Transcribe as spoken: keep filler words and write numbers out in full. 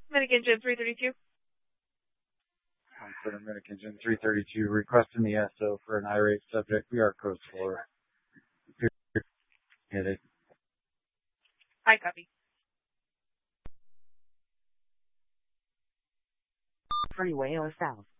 Medic three thirty-two. I'm for Medic Engine three thirty-two, requesting the S O for an irate subject. We are code four. Hit it. I copy. Freeway or south.